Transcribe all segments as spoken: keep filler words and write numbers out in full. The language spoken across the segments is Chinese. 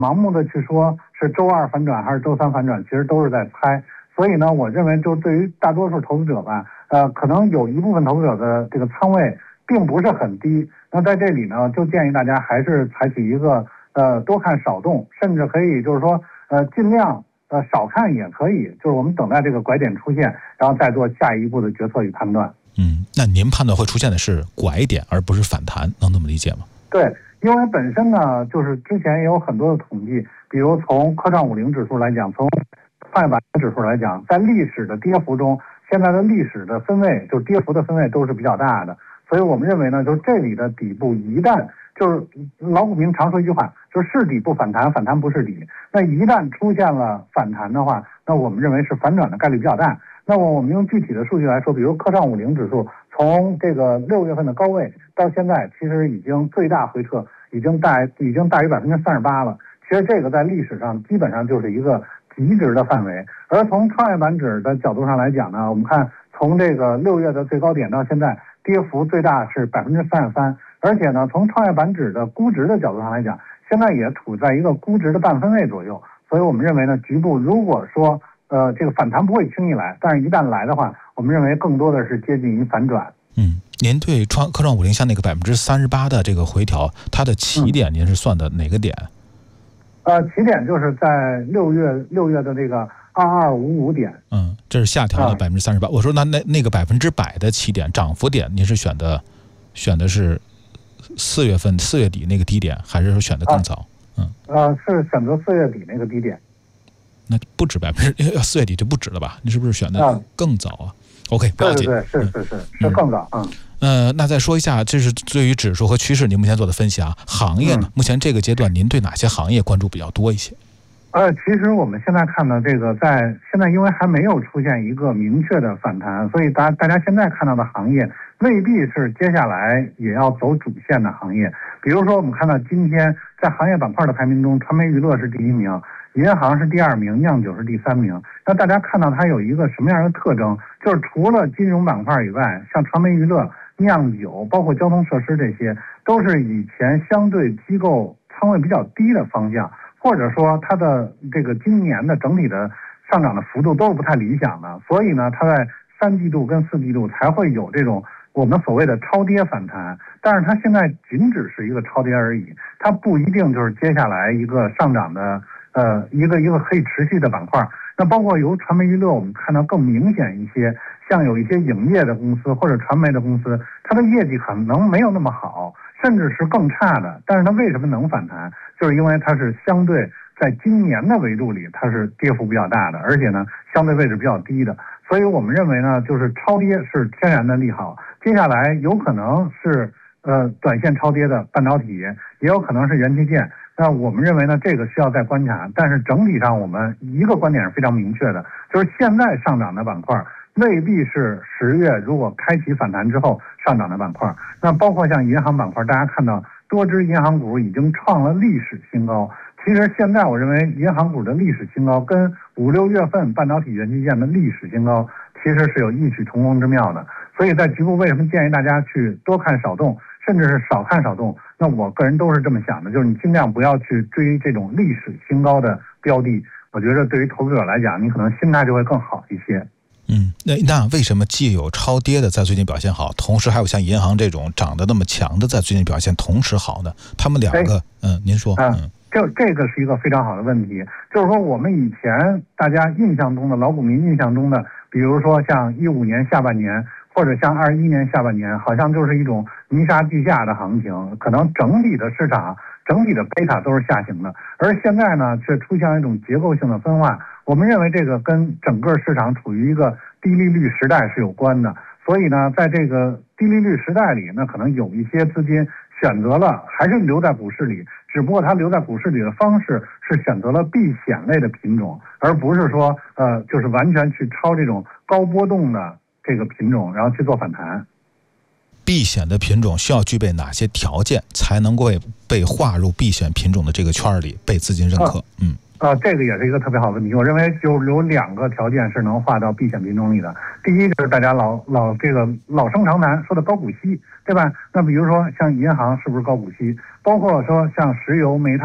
盲目的去说是周二反转还是周三反转，其实都是在猜。所以呢，我认为就对于大多数投资者吧，呃，可能有一部分投资者的这个仓位并不是很低。那在这里呢，就建议大家还是采取一个呃多看少动，甚至可以就是说呃尽量呃少看也可以，就是我们等待这个拐点出现，然后再做下一步的决策与判断。 嗯，那您判断会出现的是拐点，而不是反弹，能这么理解吗？ 对，因为本身呢，就是之前也有很多的统计，比如从科创五零指数来讲，从创业板指数来讲，在历史的跌幅中，现在的历史的分位，就是跌幅的分位都是比较大的。所以我们认为呢，就是这里的底部一旦就是老股民常说一句话，就是是底不反弹，反弹不是底。那一旦出现了反弹的话，那我们认为是反转的概率比较大。那么我们用具体的数据来说，比如科创五零指数从这个六月份的高位到现在，其实已经最大回撤已经大已经大于百分之三十八了。其实这个在历史上基本上就是一个极值的范围。而从创业板指的角度上来讲呢，我们看从这个六月的最高点到现在，跌幅最大是百分之三十三。而且呢，从创业板指的估值的角度上来讲，现在也处在一个估值的半分位左右。所以我们认为呢，局部如果说呃，这个反弹不会轻易来，但是一旦来的话，我们认为更多的是接近于反转。 嗯，您对创科创五零像那个百分之三十八的这个回调，它的起点您是算的哪个点？ 嗯、呃，起点就是在六月六月的这个二二五五点。 嗯，这是下调了百分之三十八。我说那那那个百分之百的起点涨幅点，您是选的选的是四月份四月底那个低点，还是说选的更早？ 嗯，呃，是选择四月底那个低点。 那不止百分之，要四月底就不止了吧？你是不是选的更早啊？ OK， 不要紧， 对对对，是是是是更早。嗯， 呃，那再说一下，这是对于指数和趋势您目前做的分析啊。行业呢，嗯、目前这个阶段您对哪些行业关注比较多一些？ 呃，其实我们现在看到这个在，在现在因为还没有出现一个明确的反弹，所以大大家现在看到的行业未必是接下来也要走主线的行业。比如说，我们看到今天在行业板块的排名中，传媒娱乐是第一名，银行是第二名，酿酒是第三名。那大家看到它有一个什么样的特征？就是除了金融板块以外，像传媒娱乐、酿酒，包括交通设施，这些都是以前相对机构仓位比较低的方向，或者说它的这个今年的整体的上涨的幅度都是不太理想的。所以呢，它在三季度跟四季度才会有这种我们所谓的超跌反弹。但是它现在仅只是一个超跌而已，它不一定就是接下来一个上涨的呃一个一个可以持续的板块。那包括由传媒娱乐，我们看到更明显一些，像有一些影业的公司或者传媒的公司，它的业绩可能没有那么好，甚至是更差的。但是它为什么能反弹？就是因为它是相对在今年的维度里，它是跌幅比较大的，而且呢相对位置比较低的。所以我们认为呢，就是超跌是天然的利好。接下来有可能是呃短线超跌的半导体，也有可能是元器件。那我们认为呢，这个需要再观察，但是整体上我们一个观点是非常明确的，就是现在上涨的板块未必是十月如果开启反弹之后上涨的板块。那包括像银行板块，大家看到多只银行股已经创了历史新高。其实现在我认为银行股的历史新高跟五六月份半导体元器件的历史新高其实是有异曲同工之妙的。所以在局部为什么建议大家去多看少动，甚至是少看少动？那我个人都是这么想的，就是你尽量不要去追这种历史新高的标的。我觉得对于投资者来讲，你可能心态就会更好一些。 嗯，那那为什么既有超跌的在最近表现好，同时还有像银行这种涨得那么强的在最近表现同时好呢？他们两个，嗯，您说，嗯， 这这个是一个非常好的问题，就是说我们以前大家印象中的老股民印象中的，比如说像一五年下半年。或者像二一年下半年，好像就是一种泥沙俱下的行情，可能整体的市场、整体的贝塔都是下行的。而现在呢，却出现了一种结构性的分化。我们认为这个跟整个市场处于一个低利率时代是有关的。所以呢，在这个低利率时代里，那可能有一些资金选择了还是留在股市里，只不过它留在股市里的方式是选择了避险类的品种，而不是说呃，就是完全去抄这种高波动的这个品种，然后去做反弹。 避险的品种需要具备哪些条件才能够被划入避险品种的这个圈里，被资金认可？嗯， 呃，这个也是一个特别好的问题。我认为就有两个条件是能划到避险品种里的。第一就是大家老老这个老生常谈说的高股息，对吧？那比如说像银行是不是高股息？包括说像石油、煤炭，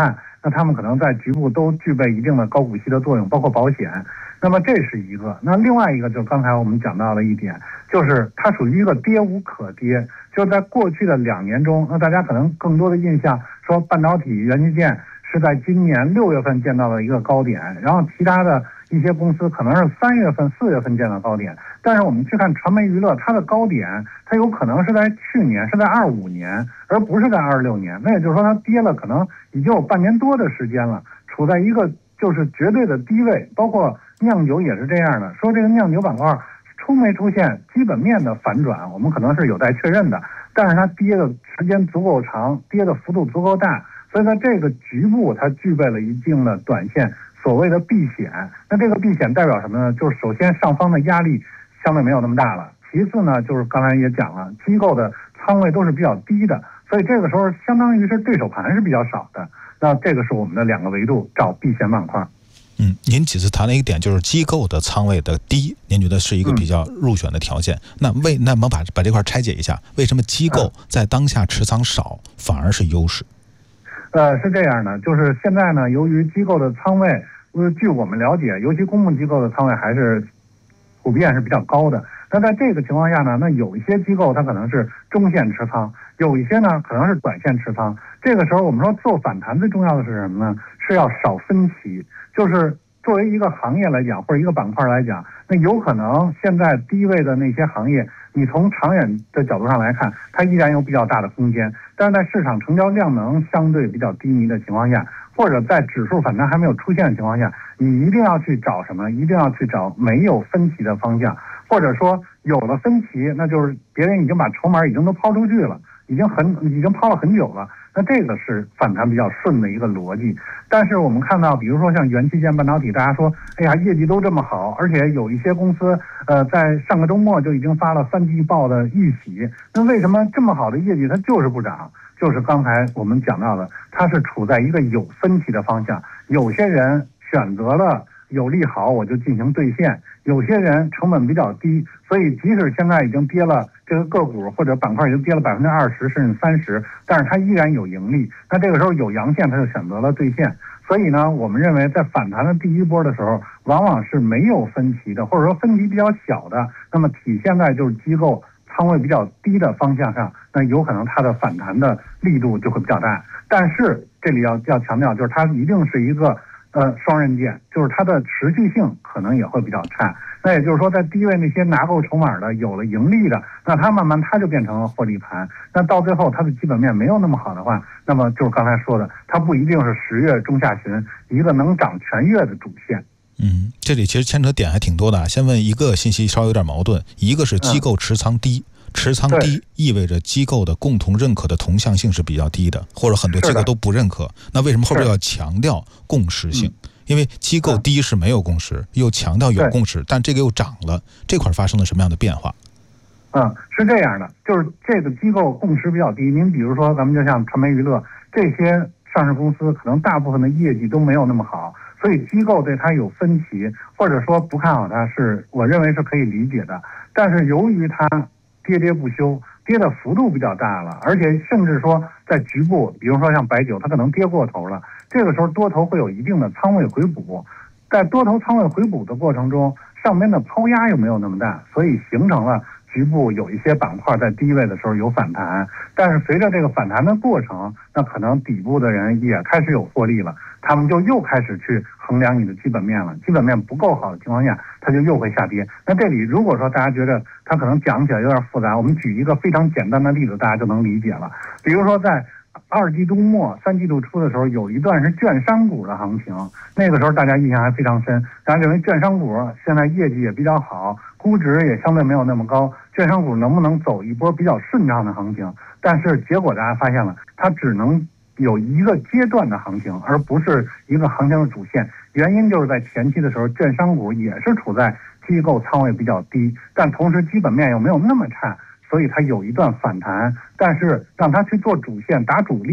那他们可能在局部都具备一定的高股息的作用，包括保险。那么这是一个。那另外一个就是刚才我们讲到的一点，就是它属于一个跌无可跌。就在过去的两年中，那大家可能更多的印象说半导体、元器件是在今年六月份见到了一个高点，然后其他的一些公司可能是三月份、四月份见到高点。但是我们去看传媒娱乐，它的高点它有可能是在去年，是在二五年，而不是在二六年。那也就是说，它跌了可能已经有半年多的时间了，处在一个就是绝对的低位。包括酿酒也是这样的，说这个酿酒板块出没出现基本面的反转，我们可能是有待确认的。但是它跌的时间足够长，跌的幅度足够大，所以在这个局部它具备了一定的短线所谓的避险。那这个避险代表什么呢？就是首先上方的压力相对没有那么大了，其次呢就是刚才也讲了，机构的仓位都是比较低的，所以这个时候相当于是对手盘是比较少的。那这个是我们的两个维度找避险板块。 嗯，您几次谈了一个点，就是机构的仓位的低，您觉得是一个比较入选的条件。嗯、那为那么把把这块拆解一下，为什么机构在当下持仓少、嗯、反而是优势？ 呃，是这样的，就是现在呢，由于机构的仓位，呃，据我们了解，尤其公募机构的仓位还是普遍是比较高的。那在这个情况下呢，那有一些机构它可能是中线持仓，有一些呢可能是短线持仓。这个时候我们说做反弹最重要的是什么呢？是要少分歧。就是作为一个行业来讲，或者一个板块来讲，那有可能现在低位的那些行业，你从长远的角度上来看，它依然有比较大的空间。但是在市场成交量能相对比较低迷的情况下，或者在指数反弹还没有出现的情况下，你一定要去找什么？一定要去找没有分歧的方向，或者说有了分歧，那就是别人已经把筹码已经都抛出去了，已经很已经抛了很久了。那这个是反弹比较顺的一个逻辑。但是我们看到，比如说像元器件、半导体，大家说，哎呀，业绩都这么好，而且有一些公司，呃，在上个周末就已经发了三季报的预喜。那为什么这么好的业绩它就是不涨？就是刚才我们讲到的，它是处在一个有分歧的方向。有些人选择了有利好，我就进行兑现；有些人成本比较低，所以即使现在已经跌了，这个个股或者板块已经跌了百分之二十甚至三十，但是它依然有盈利。那这个时候有阳线，它就选择了兑现。所以呢，我们认为在反弹的第一波的时候，往往是没有分歧的，或者说分歧比较小的，那么体现在就是机构仓位比较低的方向上，那有可能它的反弹的力度就会比较大。但是这里要要强调，就是它一定是一个呃双刃剑，就是它的持续性可能也会比较差。那也就是说，在低位那些拿够筹码的、有了盈利的，那它慢慢它就变成了获利盘。那到最后它的基本面没有那么好的话，那么就是刚才说的，它不一定是十月中下旬一个能涨全月的主线。 嗯，这里其实牵扯点还挺多的啊。先问一个信息稍微有点矛盾，一个是机构持仓低。嗯持仓低意味着机构的共同认可的同向性是比较低的，或者很多机构都不认可。那为什么后边要强调共识性？因为机构低是没有共识，又强调有共识，但这个又涨了，这块发生了什么样的变化？ 嗯，是这样的，就是这个机构共识比较低。您比如说，咱们就像传媒娱乐这些上市公司，可能大部分的业绩都没有那么好，所以机构对它有分歧，或者说不看好它，是我认为是可以理解的。但是由于它跌跌不休，跌的幅度比较大了，而且甚至说在局部，比如说像白酒，它可能跌过头了，这个时候多头会有一定的仓位回补，在多头仓位回补的过程中，上边的抛压又没有那么大，所以形成了局部有一些板块在低位的时候有反弹，但是随着这个反弹的过程，那可能底部的人也开始有获利了，他们就又开始去衡量你的基本面了，基本面不够好的情况下，它就又会下跌。那这里如果说大家觉得它可能讲起来有点复杂，我们举一个非常简单的例子，大家就能理解了。比如说在二季度末三季度初的时候，有一段是券商股的行情，那个时候大家印象还非常深，大家认为券商股现在业绩也比较好，估值也相对没有那么高，券商股能不能走一波比较顺畅的行情？但是结果大家发现了，它只能有一个阶段的行情，而不是一个行情的主线。原因就是在前期的时候，券商股也是处在机构仓位比较低，但同时基本面又没有那么差，所以它有一段反弹，但是让它去做主线打主力，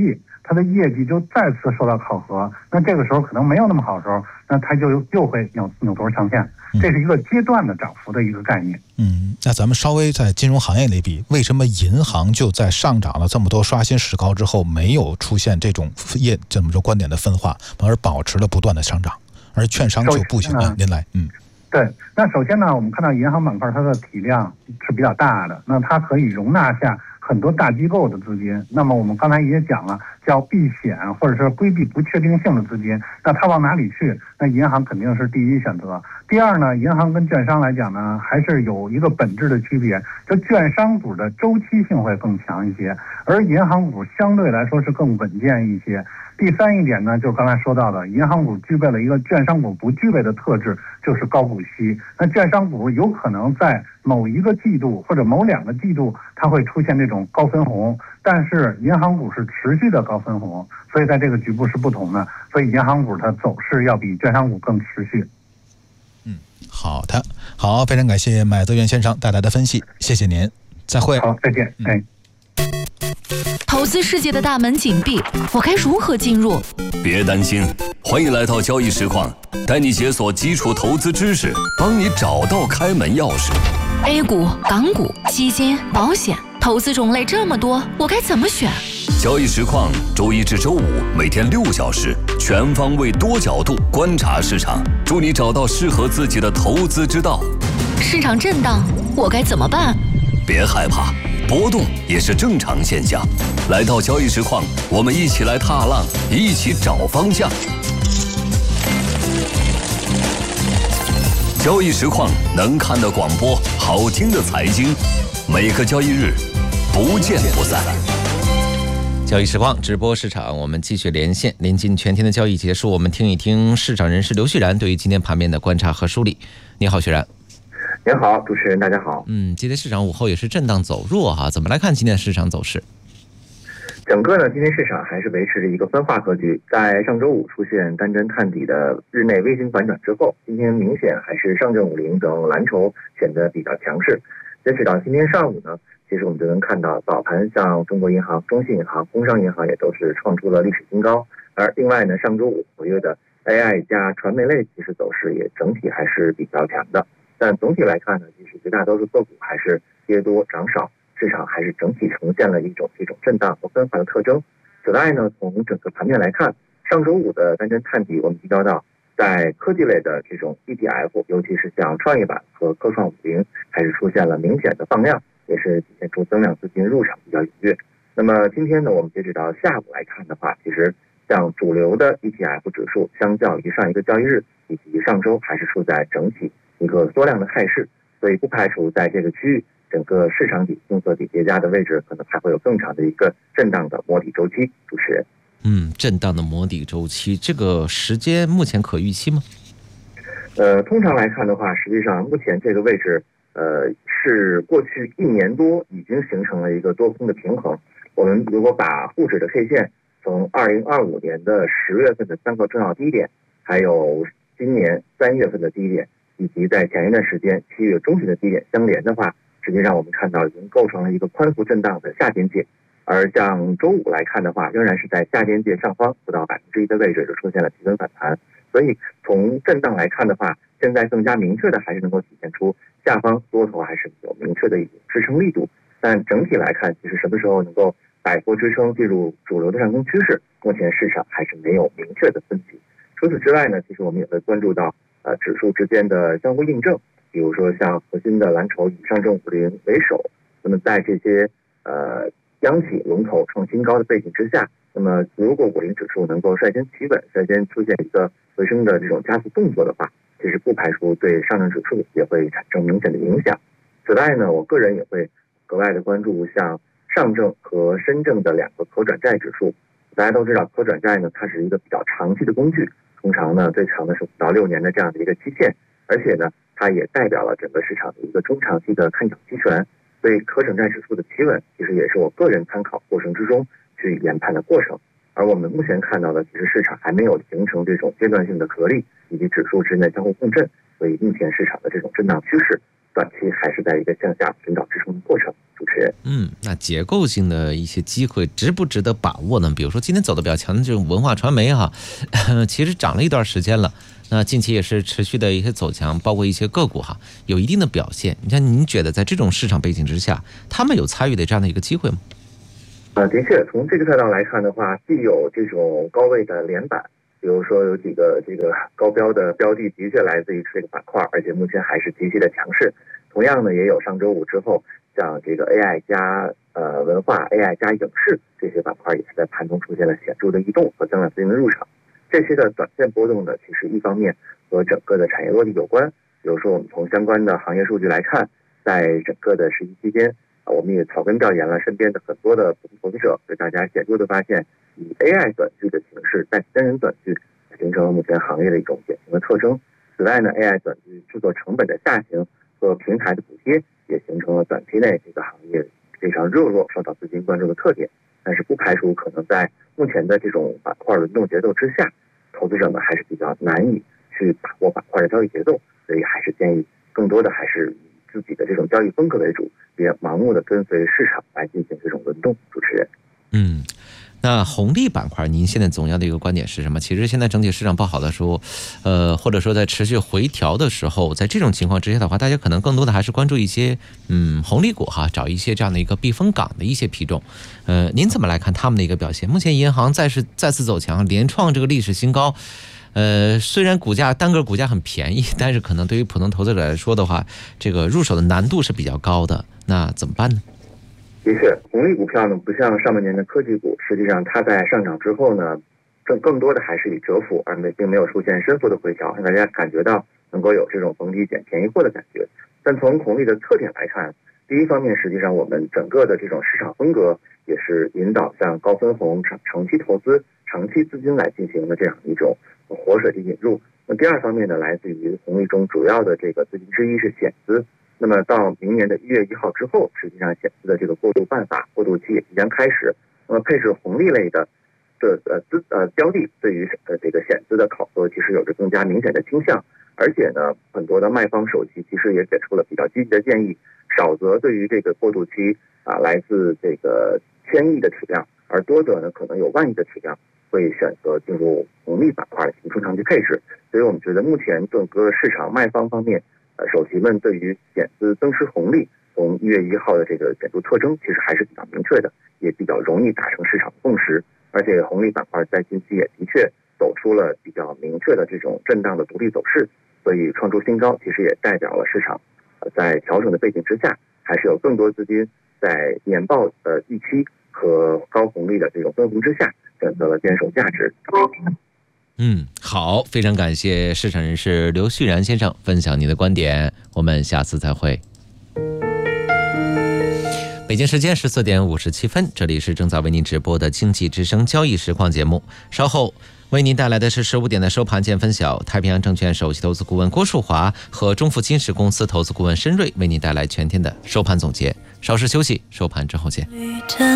它的业绩就再次受到考核，那这个时候可能没有那么好的时候，那它就又会扭扭头向下，这是一个阶段的涨幅的一个概念。 嗯，那咱们稍微在金融行业里比，为什么银行就在上涨了这么多刷新史高之后，没有出现这种业这么多观点的分化，而保持了不断的上涨，而券商就不行了？您来，嗯。 对，那首先呢，我们看到银行板块它的体量是比较大的，那它可以容纳下很多大机构的资金。那么我们刚才也讲了，叫避险或者是规避不确定性的资金，那它往哪里去？那银行肯定是第一选择。第二呢，银行跟券商来讲呢，还是有一个本质的区别，就券商股的周期性会更强一些，而银行股相对来说是更稳健一些。第三一点呢，就是刚才说到的，银行股具备了一个券商股不具备的特质，就是高股息。那券商股有可能在某一个季度或者某两个季度，它会出现这种高分红，但是银行股是持续的高分红，所以在这个局部是不同的。所以银行股它走势要比券商股更持续。 嗯，好的，好，非常感谢买泽元先生带来的分析，谢谢您，再会。 好，再见。哎。嗯投资世界的大门紧闭，我该如何进入？ 别担心，欢迎来到交易实况，带你解锁基础投资知识，帮你找到开门钥匙。 A 股、港股、基金、保险，投资种类这么多，我该怎么选？ 交易实况周一至周五每天六小时，全方位多角度观察市场，助你找到适合自己的投资之道。 市场震荡，我该怎么办？ 别害怕。波动也是正常现象，来到交易实况，我们一起来踏浪，一起找方向。交易实况能看的广播，好听的财经，每个交易日不见不散。 交易实况直播市场，我们继续连线。临近全天的交易结束，我们听一听市场人士刘旭然对于今天盘面的观察和梳理。你好，旭然。 您好，主持人，大家好。 嗯，今天市场午后也是震荡走弱哈，怎么来看今天的市场走势？ 整个呢，今天市场还是维持着一个分化格局。在上周五出现单针探底的日内微型反转之后，今天明显还是上证五零等蓝筹显得比较强势。截止到今天上午呢，其实我们就能看到早盘像中国银行、中信银行、工商银行也都是创出了历史新高。而另外呢，上周五活跃的 A I 加传媒类其实走势也整体还是比较强的。但总体来看呢，其实绝大多数个股还是跌多涨少，市场还是整体呈现了一种这种震荡和分化的特征。此外呢，从整个盘面来看，上周五的单针探底，我们提到到在科技类的这种 E T F， 尤其是像创业板和科创五零，还是出现了明显的放量，也是体现出增量资金入场比较踊跃。那么今天呢，我们截止到下午来看的话，其实像主流的 E T F 指数，相较于上一个交易日以及上周，还是处在整体一个缩量的态势，所以不排除在这个区域整个市场底净色底叠加的位置，可能还会有更长的一个震荡的摸底周期。主持人， 嗯，震荡的摸底周期，这个时间目前可预期吗？ 呃，通常来看的话，实际上目前这个位置，呃，是过去一年多已经形成了一个多空的平衡。我们如果把沪指的 K 线从二零二五年的十月份的三个重要低点，还有今年三月份的低点，以及在前一段时间七月中旬的低点相连的话，实际上我们看到已经构成了一个宽幅震荡的下边界。而像周五来看的话，仍然是在下边界上方不到百分之一的位置就出现了提稳反弹。所以从震荡来看的话，现在更加明确的还是能够体现出下方多头还是有明确的一种支撑力度。但整体来看，其实什么时候能够摆脱支撑进入主流的上升趋势，目前市场还是没有明确的分歧。除此之外呢，其实我们也会关注到呃指数之间的相互印证，比如说像核心的蓝筹以上证五零为首，那么在这些呃央企龙头创新高的背景之下，那么如果五零指数能够率先企稳，率先出现一个回升的这种加速动作的话，其实不排除对上证指数也会产生明显的影响。此外呢，我个人也会格外的关注像上证和深证的两个可转债指数。大家都知道，可转债呢，它是一个比较长期的工具，通常呢最长的是五到六年的这样的一个期限，而且呢，它也代表了整个市场的一个中长期的看涨期权。所以可转债指数的企稳，其实也是我个人参考过程之中去研判的过程。而我们目前看到的，其实市场还没有形成这种阶段性的合力以及指数之间的相互共振，所以目前市场的这种震荡趋势，短期还是在一个向下寻找支撑的过程。 主持人。 嗯，那结构性的一些机会值不值得把握呢？比如说今天走的比较强的这种文化传媒哈，其实涨了一段时间了，那近期也是持续的一些走强，包括一些个股哈，有一定的表现。你看，您觉得在这种市场背景之下，他们有参与的这样的一个机会吗？ 呃，的确，从这个赛道来看的话，既有这种高位的连板，比如说有几个这个高标的标的的确来自于这个板块，而且目前还是极其的强势。同样呢，也有上周五之后，像这个 A I 加呃文化、A I 加影视这些板块也是在盘中出现了显著的异动和增量资金的入场。这些的短线波动呢，其实一方面和整个的产业落地有关，比如说我们从相关的行业数据来看，在整个的十一期间。我们也草根调研了身边的很多的普通投资者，对大家显著的发现，以 A I 短剧的形式代替真人短剧，形成了目前行业的一种典型的特征。此外呢 ，A I 短剧制作成本的下行和平台的补贴，也形成了短期内这个行业非常热络、受到资金关注的特点。但是不排除可能在目前的这种板块轮动节奏之下，投资者们还是比较难以去把握板块的交易节奏，所以还是建议更多的还是以自己的这种交易风格为主，别盲目的跟随市场来进行这种轮动。主持人， 嗯，那红利板块，您现在总要的一个观点是什么？其实现在整体市场不好的时候，呃，或者说在持续回调的时候，在这种情况之下的话，大家可能更多的还是关注一些嗯红利股哈，找一些这样的一个避风港的一些品种。呃，您怎么来看他们的一个表现？目前银行再是再次走强，连创这个历史新高。呃，虽然股价单个股价很便宜，但是可能对于普通投资者来说的话，这个入手的难度是比较高的。那怎么办呢？ 的确，红利股票呢，不像上半年的科技股，实际上它在上涨之后呢，更更多的还是以蛰伏，而没并没有出现深幅的回调，让大家感觉到能够有这种逢低捡便宜货的感觉。但从红利的特点来看，第一方面，实际上我们整个的这种市场风格也是引导向高分红、长长期投资、长期资金来进行的这样一种活水的引入。那第二方面呢，来自于红利中主要的这个资金之一是险资。那么到明年的一月一号之后，实际上险资的这个过渡办法过渡期也即将开始。那么配置红利类的这呃资呃标的，对于呃这个险资的考核其实有着更加明显的倾向。而且呢，很多的卖方首席其实也给出了比较积极的建议，少则对于这个过渡期啊来自这个千亿的体量，而多则呢可能有万亿的体量，会选择进入红利板块进行中长期配置。所以我们觉得目前整个市场卖方方面，呃首席们对于险资增持红利从一月一号的这个显著特征，其实还是比较明确的，也比较容易达成市场共识。而且红利板块在近期也的确走出了比较明确的这种震荡的独立走势，所以创出新高，其实也代表了市场在调整的背景之下，还是有更多资金在年报的预期和高红利的这种分红之下，选择了坚守价值。 嗯，好，非常感谢市场人士刘旭然先生分享您的观点，我们下次再会。北京时间十四点五十七分，这里是正在为您直播的经济之声交易实况节目，稍后为您带来的是十五点的收盘见分晓。太平洋证券首席投资顾问郭树华和中富金石公司投资顾问申瑞为您带来全天的收盘总结。稍事休息，收盘之后见。